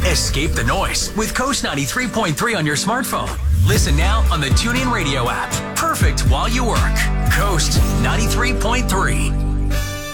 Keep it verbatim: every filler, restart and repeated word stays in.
Escape the noise with Coast ninety-three point three on your smartphone. Listen now on the TuneIn Radio app. Perfect while you work. Coast ninety-three point three.